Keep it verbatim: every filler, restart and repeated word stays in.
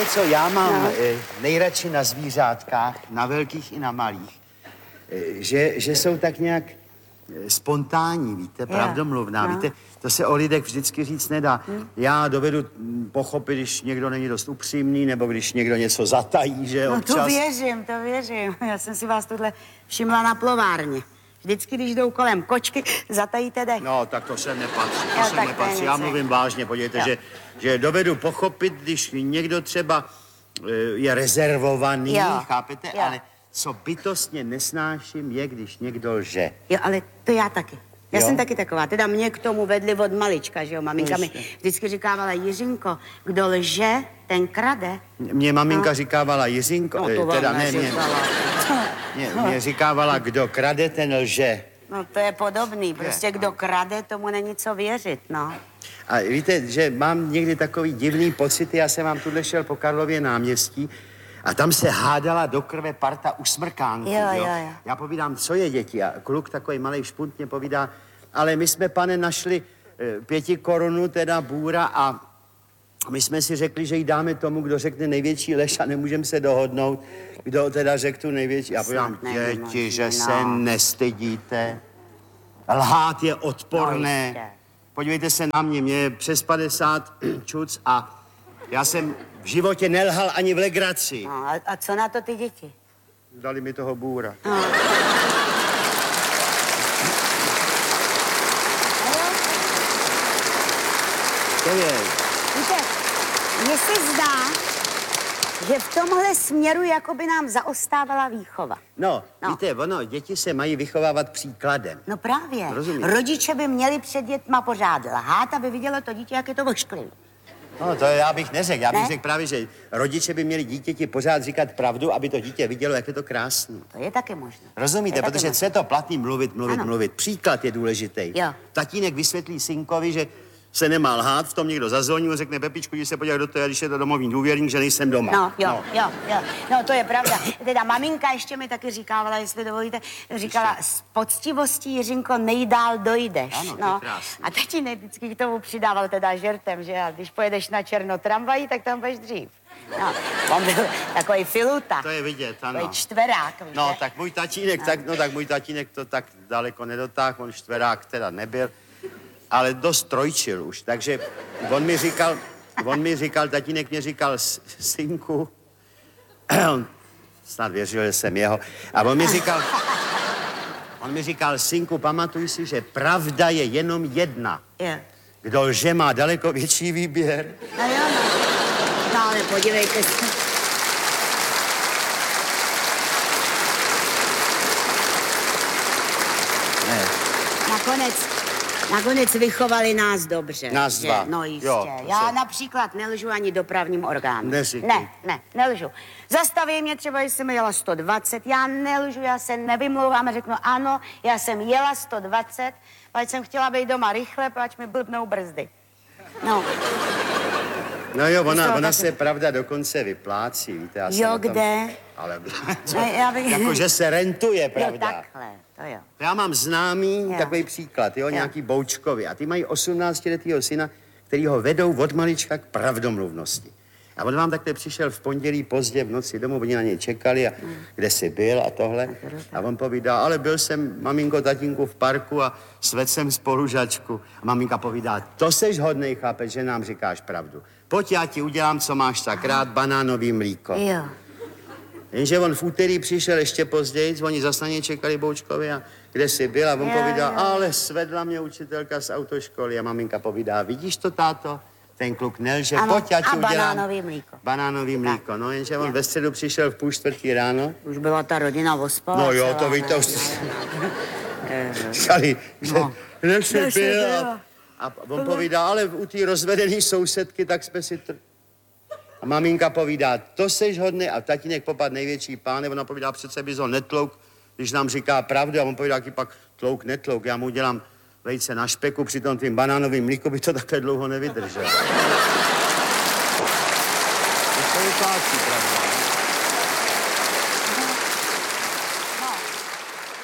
víte co, já mám No. eh, nejradši na zvířátkách, na velkých i na malých, eh, že, že jsou tak nějak eh, spontánní, víte, pravdomluvná, no. víte, to se o lidech vždycky říct nedá. Hmm. Já dovedu mm, pochopit, když někdo není dost upřímný, nebo když někdo něco zatají, že No občas... to věřím, to věřím. Já jsem si vás tohle všimla na plovárně. Vždycky, když jdou kolem kočky, zatajíte dech. No, tak to sem nepatří, to Jo, sem tak to nepatří. je Já něco. mluvím vážně, podívejte, Jo. že, že dovedu pochopit, když někdo třeba eh, je rezervovaný, Jo. chápete, Jo. ale co bytostně nesnáším je, když někdo lže. Jo, ale to já taky. Já Jo? jsem taky taková. Teda mě k tomu vedli od malička, že jo. Maminka mi Ještě. vždycky říkávala, Jiřinko, kdo lže, ten krade. Mě maminka říkávala Jiřinko, No, eh, to vám teda ne, mě, neříkala. mě, mě říkávala, kdo krade, ten lže. No to je podobný. Prostě kdo krade, tomu není co věřit, no. A víte, že mám někdy takový divný pocity, já jsem vám tuhle šel po Karlově náměstí a tam se hádala do krve parta usmrkánků, Jo, jo, jo. Já povídám, co je děti? A kluk takový malej špunt mě povídá, ale my jsme, pane, našli e, pěti korunu, teda bůra a my jsme si řekli, že jí dáme tomu, kdo řekne největší lež a nemůžeme se dohodnout, kdo teda řekl tu největší. Já povídám, Snad není děti, možný, že no. se nestydíte. Lhát je odporné. No, jistě. Podívejte se na mě, mě je přes padesát čuc a já jsem v životě nelhal ani v legraci. no a, a co na to ty děti? Dali mi toho bůra. No. To je... Víte, mně se zdá, že v tomhle směru jako by nám zaostávala výchova. No, No. no, víte, ono, děti se mají vychovávat příkladem. No právě. Rozumím. Rodiče by měli před dětma pořád lhát, aby vidělo to dítě, jak je to ošklivý. No, to já bych neřekl. Já bych Ne? řekl právě, že rodiče by měli dítěti pořád říkat pravdu, aby to dítě vidělo, jak je to krásný. To je taky možné. Rozumíte? To je taky Protože co je to platný mluvit, mluvit, Ano. mluvit. Příklad je důležitý. Jo. Tatínek vysvětlí synkovi, že se nemá lhát, v tom někdo zazvoní, on řekne, Pepičku, jdi se podívat do toho, když je to domovní důvěrník, že nejsem doma. No, jo, no. jo, jo. No, to je pravda. Teda maminka ještě mi taky říkávala, jestli dovolíte, říkala, s poctivostí, Jiřinko, nejdál dojdeš. Ano, to je no. krásný. A tatínek vždycky k tomu přidával teda žertem, že a když pojedeš na černo tramvají, tak tam budeš dřív. No, on byl takový filuta. To je vidět, ano. Takový čtverák, víte? No, tak můj tatínek, no. Tak, no, tak můj tatínek to tak daleko nedotáhl, on čtverák teda nebyl, ale dost trojčil už, takže on mi říkal, on mi říkal, tatínek mě říkal, "S- synku, on snad věřil, že jsem jeho, a on mi říkal, on mi říkal, synku, pamatuj si, že pravda je jenom jedna. Je. Kdo lže, má daleko větší výběr. No jo, no. No, ale podívejte se. Ne. Nakonec, nakonec vychovali nás dobře. Nás že? dva. No jistě. Jo, to Já se- například nelžu ani dopravním orgánům. Neříkej. Ne, ne, nelžu. Zastaví mě třeba, jestli jsem jela sto dvacet, já nelžu, já se nevymlouvám a řeknu ano, já jsem jela sto dvacet, pač jsem chtěla být doma rychle, pač mi blbnou brzdy. No, No jo, ona, toho ona taky- se pravda dokonce vyplácí, víte. Já jsem jo, o tom- kde? Ale Ne, já bych- jako, že se rentuje, Jo, pravda. takhle, to jo. Já mám známý Jo. takový příklad, jo, Jo. nějaký Boučkovi. A ty mají osmnáctiletýho syna, který ho vedou od malička k pravdomluvnosti. A on vám takhle přišel v pondělí pozdě v noci domů, oni na něj čekali a Mm. kde jsi byl a tohle. A on povídá, ale byl jsem, maminko, tatínku, v parku a svedl jsem spolužačku. A maminka povídá, to seš hodnej, chápeš, že nám říkáš pravdu. Pojď, já ti udělám, co máš tak rád, banánový mlíko. Jo. Jenže on v úterý přišel ještě později, oni zase na něj čekali Boučkovi a kde jsi byl a on Jo, povídal, jo. ale svedla mě učitelka z autoškoly a maminka povídá, vidíš to, táto? Ten kluk nelže, Ano, pojď, já ti a udělám. banánový mlíko. Banánový mlíko, no jenže on Jo. ve středu přišel v půl čtvrtý ráno. Už byla ta rodina ospala. No jo, celá, to víte, ne? už Eh, říkali, že No. kde jsi Kde jsi byl? byl? A, a on povídá, ale u té rozvedené sousedky, tak jsme si tr... A maminka povídá, to seš hodný, a tatínek popad největší páne, ona povídá, přece bys ho netlouk, když nám říká pravdu, a on povídá, jaký pak tlouk, netlouk, já mu udělám vejce na špeku, při tom tvým banánovým mlíku by to takhle dlouho nevydržel. To je vyplácí, pravda.